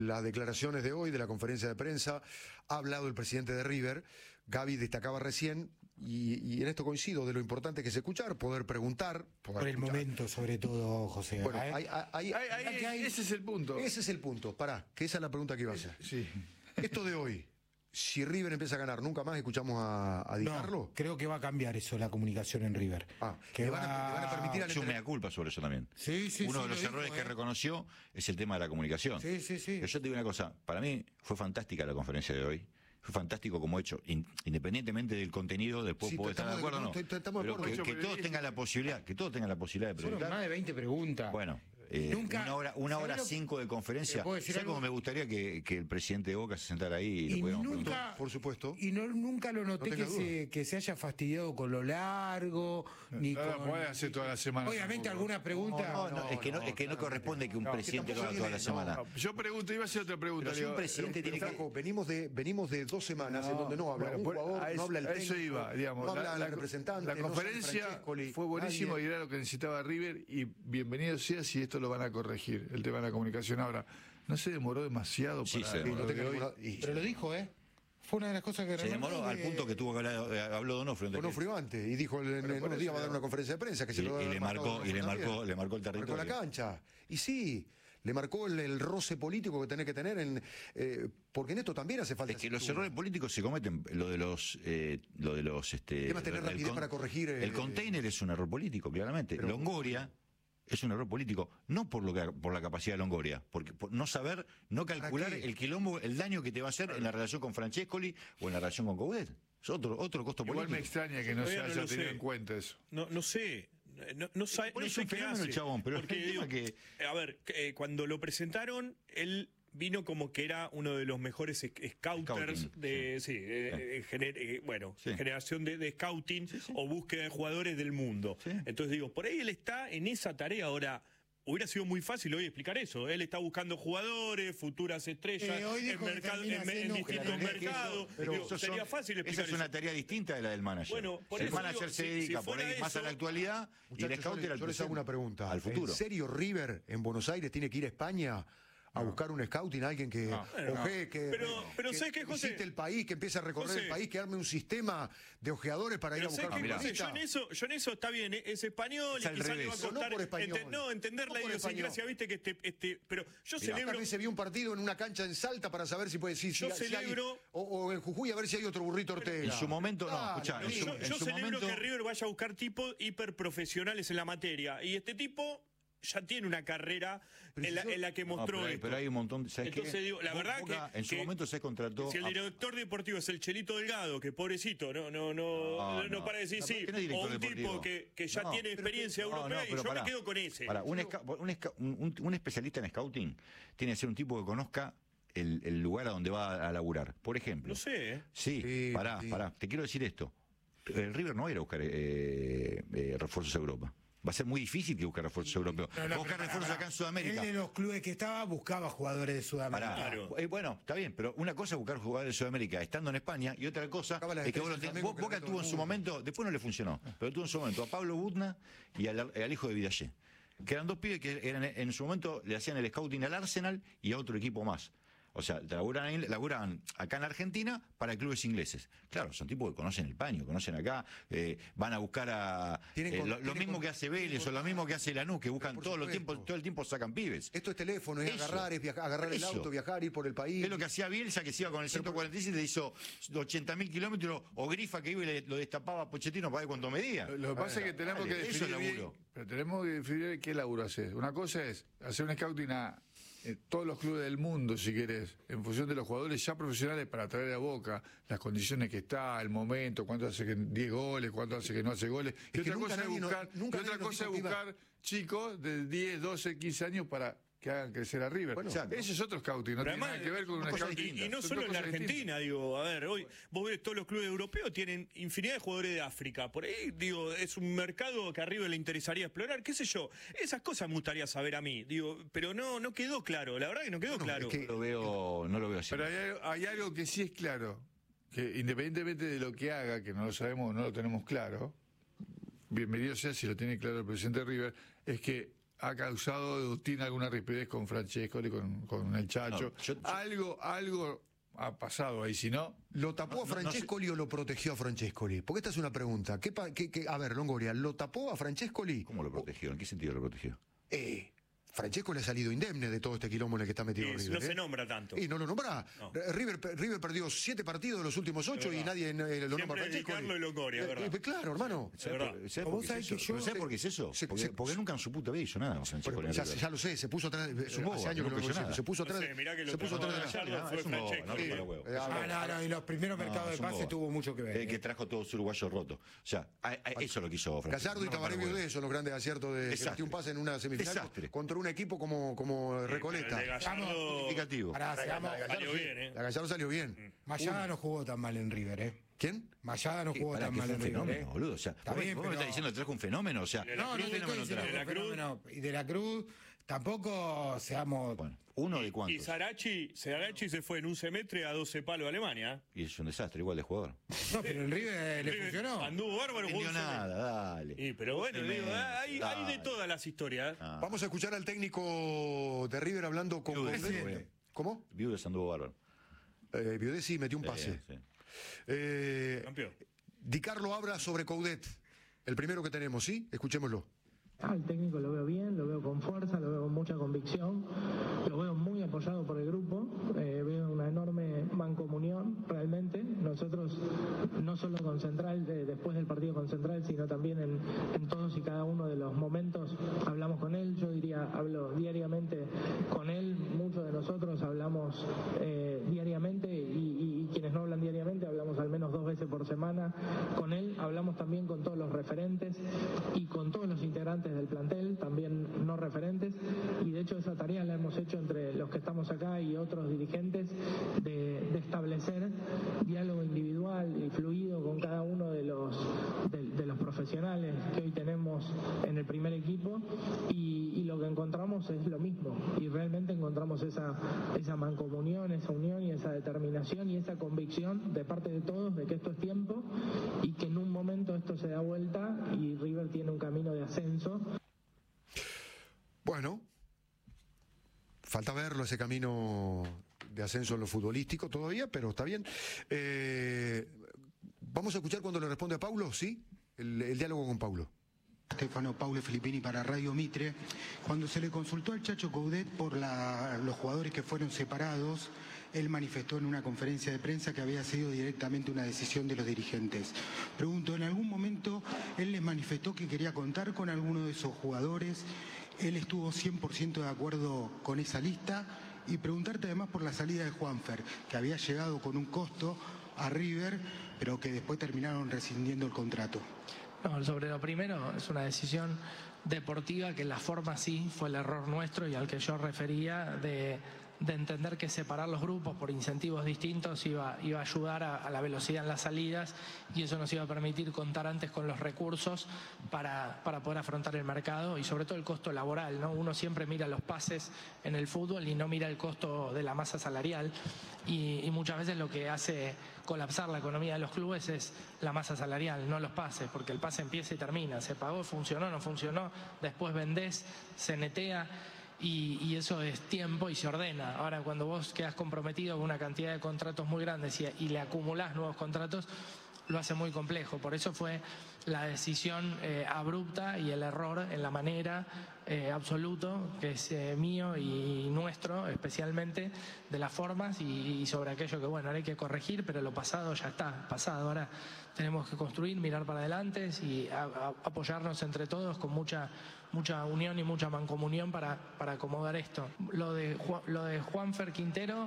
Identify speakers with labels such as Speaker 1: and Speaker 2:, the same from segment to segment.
Speaker 1: Las declaraciones de hoy, de la conferencia de prensa, ha hablado el presidente de River. Gaby destacaba recién, y en esto coincido, de lo importante que es escuchar, poder preguntar.
Speaker 2: Por el momento, sobre todo, José.
Speaker 1: Bueno,
Speaker 3: ese es el punto.
Speaker 1: Ese es el punto. Pará, que esa es la pregunta que iba a hacer.
Speaker 3: Sí.
Speaker 1: Esto de hoy, si River empieza a ganar, ¿nunca más escuchamos a Di Carlo?
Speaker 2: No, creo que va a cambiar eso, la comunicación en River.
Speaker 1: Que le van a permitir al
Speaker 4: Yo me da culpa sobre eso también. Uno de los errores que reconoció es el tema de la comunicación. Pero yo te digo una cosa, para mí fue fantástica la conferencia de hoy. Fue fantástico como hecho, independientemente del contenido, después puedo estar de acuerdo o no. Pero que todos tengan la posibilidad, de preguntar.
Speaker 2: Fueron más de 20 preguntas.
Speaker 4: Bueno, una hora 5 de conferencia. ¿Sabes cómo me gustaría que el presidente de Boca se sentara ahí y lo pudiéramos preguntar?
Speaker 1: Por supuesto.
Speaker 2: Y nunca lo noté que se haya fastidiado con lo largo, ni con...
Speaker 3: Puede hacer toda la semana.
Speaker 2: Obviamente alguna pregunta...
Speaker 4: No, es que no corresponde que un presidente lo haga toda la semana.
Speaker 3: Yo pregunto, iba a hacer otra pregunta.
Speaker 4: Pero si un presidente tiene que...
Speaker 1: Venimos de 2 semanas en donde no habla un jugador, no habla el técnico,
Speaker 3: eso iba, digamos,
Speaker 1: no habla la representante.
Speaker 3: La conferencia fue buenísimo y era lo que necesitaba River, y bienvenido sea si esto lo van a corregir, el tema de la comunicación. Ahora, no se demoró demasiado
Speaker 2: pero lo dijo, fue una de las cosas que
Speaker 4: se demoró al punto que tuvo que hablar, habló Donofrio
Speaker 1: antes, y dijo en unos días va a dar una conferencia de prensa que se lo
Speaker 4: le marcó el territorio,
Speaker 1: marcó la cancha, y sí, le marcó el roce político que tenés que tener porque en esto también hace falta.
Speaker 4: Es que los errores políticos se cometen, lo de los
Speaker 1: además tener rapidez para corregir
Speaker 4: el container es un error político, claramente. Longoria es un error político, no por la capacidad de Longoria, por no saber, no calcular el quilombo, el daño que te va a hacer en la relación con Francescoli o en la relación con Coudet. Es otro costo político.
Speaker 3: Igual me extraña que no se haya tenido en cuenta eso.
Speaker 5: No sé qué hace.
Speaker 4: El chabón, pero
Speaker 5: porque digo, a ver, cuando lo presentaron, él vino como que era uno de los mejores scouters de generación de scouting o búsqueda de jugadores del mundo. Entonces digo, por ahí él está en esa tarea. Ahora, hubiera sido muy fácil hoy explicar eso. Él está buscando jugadores, futuras estrellas, en distintos mercados. Sería fácil explicar
Speaker 4: esa es una tarea distinta de la del manager.
Speaker 5: Bueno,
Speaker 4: el manager se dedica por ahí más a la actualidad, y el scouter al
Speaker 1: yo les hago una pregunta.
Speaker 4: Al futuro.
Speaker 1: ¿En serio River en Buenos Aires tiene que ir a España a buscar un scouting, alguien que
Speaker 5: pero ¿sabes qué, José?
Speaker 1: visite el país, que empiece a recorrer el país, que arme un sistema de ojeadores para ir a buscar un
Speaker 5: yo en eso está bien, es español, y quizás le va a costar entender la idiosincrasia, viste que pero yo celebro
Speaker 1: que se vio un partido en una cancha en Salta para saber si puede decir
Speaker 5: yo celebro
Speaker 1: o en Jujuy a ver si hay otro Burrito Ortega.
Speaker 4: En su momento
Speaker 5: yo celebro que River vaya a buscar tipos hiperprofesionales en la materia, y este tipo ya tiene una carrera en la que mostró esto.
Speaker 4: Pero hay un montón.
Speaker 5: Entonces digo, la verdad que
Speaker 4: en su momento se contrató.
Speaker 5: Si el director deportivo es el Chelito Delgado, que pobrecito, no para decir o un tipo que ya tiene experiencia europea, y yo me quedo con ese.
Speaker 4: Un especialista en scouting tiene que ser un tipo que conozca el lugar a donde va a laburar. Por ejemplo.
Speaker 5: No sé,
Speaker 4: Sí, pará. Te quiero decir esto. El River no va a ir a buscar refuerzos a Europa. Va a ser muy difícil que busque refuerzos europeos. Buscar refuerzos acá en Sudamérica.
Speaker 2: Él de los clubes que estaba buscaba jugadores de Sudamérica.
Speaker 4: Bueno, está bien, pero una cosa es buscar jugadores de Sudamérica estando en España, y otra cosa es que Boca tuvo en su momento, después no le funcionó, pero tuvo en su momento a Pablo Butna y al hijo de Vidallé, que eran 2 pibes que en su momento le hacían el scouting al Arsenal y a otro equipo más. O sea, laburaban acá en Argentina para clubes ingleses. Claro, son tipos que conocen el paño, conocen acá, van a buscar lo mismo que hace Vélez o lo mismo que hace Lanús, que buscan todo el tiempo sacan pibes.
Speaker 1: Esto es teléfono, es agarrar el auto, viajar, ir por el país.
Speaker 4: Es lo que hacía Bielsa, que se iba con el 147 y le hizo 80.000 kilómetros, o Grifa, que iba y lo destapaba a Pochettino para ver cuánto medía.
Speaker 3: Lo que pasa es que tenemos que definir bien, pero tenemos que definir qué laburo haces. Una cosa es hacer un scouting a todos los clubes del mundo, si querés, en función de los jugadores ya profesionales, para traer a Boca las condiciones que está, el momento, cuánto hace que 10 goles, cuánto hace que no hace goles. Y otra cosa es buscar chicos de 10, 12, 15 años para que hagan crecer a River. Ese es otro scouting, no tiene nada que ver con un scouting.
Speaker 5: Y no solo en la Argentina, digo, a ver, hoy vos ves todos los clubes europeos tienen infinidad de jugadores de África. Por ahí, digo, es un mercado que a River le interesaría explorar, qué sé yo. Esas cosas me gustaría saber a mí, digo, pero no quedó claro, la verdad que no quedó claro.
Speaker 4: Es que no lo veo así.
Speaker 3: Pero hay algo que sí es claro, que independientemente de lo que haga, que no lo sabemos, no lo tenemos claro, bienvenido sea si lo tiene claro el presidente de River, es que ha causado, tiene alguna rispidez con Francescoli, con el Chacho. Algo ha pasado ahí, si no...
Speaker 1: ¿Lo tapó a Francescoli o lo protegió a Francescoli? Porque esta es una pregunta. A ver, Longoria, ¿lo tapó a Francescoli?
Speaker 4: ¿Cómo lo protegió? ¿En qué sentido lo protegió?
Speaker 1: Francescoli ha salido indemne de todo este quilombo en el que está metido River.
Speaker 5: No se nombra tanto.
Speaker 1: Y no lo nombra. No. River perdió 7 partidos de los últimos 8 y nadie lo nombra a Francescoli.
Speaker 5: Y Longoria, ¿verdad?
Speaker 1: Claro, hermano.
Speaker 4: ¿Sabes por qué es eso? Porque nunca en su puta vida hizo nada.
Speaker 1: Ya lo sé, se puso atrás. Hace años que no lo hizo. Se puso atrás.
Speaker 5: Se puso atrás de la
Speaker 2: fue Francescoli. No, y los primeros mercados de pase tuvo mucho que ver.
Speaker 4: Que trajo todos los uruguayos rotos. O sea, eso lo quiso Francescoli.
Speaker 1: Gallardo y Tabaré Biudé son los grandes aciertos de que metió un pase en una semifinal contra un equipo como Recoleta.
Speaker 4: Significativo.
Speaker 5: Salió bien,
Speaker 1: La Gallardo salió bien.
Speaker 2: Mayada no jugó tan mal en River,
Speaker 1: ¿Quién?
Speaker 2: Mayada no jugó tan mal en River.
Speaker 4: Fenómeno, boludo. O sea, vos me estás diciendo que trajo un fenómeno. O sea,
Speaker 2: no estoy diciendo de la Cruz. Y de la Cruz tampoco seamos...
Speaker 4: Bueno, ¿uno de cuántos?
Speaker 5: Y Sarachi se fue en un semestre a 12 palos a Alemania.
Speaker 4: Y es un desastre igual de jugador.
Speaker 2: No, pero en River le funcionó.
Speaker 5: Anduvo bárbaro.
Speaker 4: No entendió nada, dale.
Speaker 5: Pero bueno, hay de todas las historias.
Speaker 1: Vamos a escuchar al técnico de River hablando con... ¿Cómo?
Speaker 4: Viudes anduvo bárbaro.
Speaker 1: Viudes sí metió un pase.
Speaker 4: Sí.
Speaker 5: Campeón.
Speaker 1: Di Carlo habla sobre Coudet, el primero que tenemos, ¿sí? Escuchémoslo.
Speaker 6: El técnico lo veo bien, lo veo con fuerza, lo veo con mucha convicción, lo veo muy apoyado por el grupo, veo una enorme mancomunión realmente. Nosotros, no solo con Central, después del partido con Central, sino también en todos y cada uno de los momentos hablamos con él. Yo diría, hablo diariamente con él, muchos de nosotros hablamos diariamente y quienes no hablan diariamente hablamos al menos 2 veces por semana con él. Hablamos también con todos los referentes y con todos los integrantes del plantel, también no referentes, y de hecho esa tarea la hemos hecho entre los que estamos acá y otros dirigentes de establecer diálogo individual y fluido con cada uno de los profesionales que hoy tenemos en el primer equipo, y lo que encontramos es lo mismo, y realmente encontramos esa mancomunión, esa unión y esa determinación y esa convicción de parte de todos de que esto es tiempo y que en un momento esto se da vuelta y River tiene un camino de ascenso.
Speaker 1: Bueno, falta verlo ese camino de ascenso en lo futbolístico todavía, pero está bien. Vamos a escuchar cuando le responde a Paulo, ¿sí? El diálogo con Paulo.
Speaker 7: Stefano Paulo Filippini para Radio Mitre. Cuando se le consultó al Chacho Coudet por los jugadores que fueron separados, él manifestó en una conferencia de prensa que había sido directamente una decisión de los dirigentes. Pregunto, ¿en algún momento él les manifestó que quería contar con alguno de esos jugadores? ¿Él estuvo 100% de acuerdo con esa lista? Y preguntarte además por la salida de Juanfer, que había llegado con un costo a River, pero que después terminaron rescindiendo el contrato.
Speaker 8: No, sobre lo primero, es una decisión deportiva que en la forma sí fue el error nuestro y al que yo refería de entender que separar los grupos por incentivos distintos iba a ayudar a la velocidad en las salidas, y eso nos iba a permitir contar antes con los recursos para poder afrontar el mercado y sobre todo el costo laboral, ¿no? Uno siempre mira los pases en el fútbol y no mira el costo de la masa salarial, y muchas veces lo que hace colapsar la economía de los clubes es la masa salarial, no los pases, porque el pase empieza y termina, se pagó, funcionó, no funcionó, después vendés, se netea. Y eso es tiempo y se ordena. Ahora, cuando vos quedás comprometido con una cantidad de contratos muy grandes y le acumulás nuevos contratos, lo hace muy complejo. Por eso fue la decisión abrupta y el error en la manera absoluto, que es mío y nuestro, especialmente, de las formas y sobre aquello que, bueno, ahora hay que corregir, pero lo pasado ya está, pasado. Ahora tenemos que construir, mirar para adelante y apoyarnos entre todos con mucha unión y mucha mancomunión para acomodar esto. Lo de Juanfer Quintero...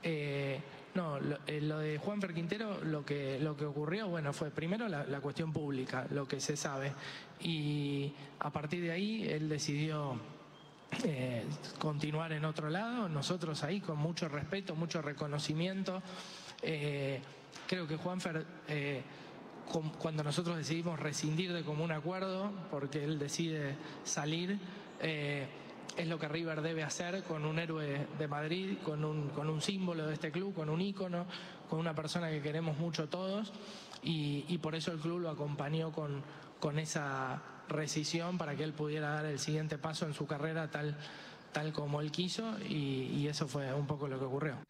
Speaker 8: lo de Juanfer Quintero, lo que ocurrió, bueno, fue primero la cuestión pública, lo que se sabe, y a partir de ahí él decidió continuar en otro lado. Nosotros ahí con mucho respeto, mucho reconocimiento. Creo que Juanfer, cuando nosotros decidimos rescindir de común acuerdo, porque él decide salir, es lo que River debe hacer con un héroe de Madrid, con un símbolo de este club, con un ícono, con una persona que queremos mucho todos, y por eso el club lo acompañó con esa rescisión para que él pudiera dar el siguiente paso en su carrera tal como él quiso, y eso fue un poco lo que ocurrió.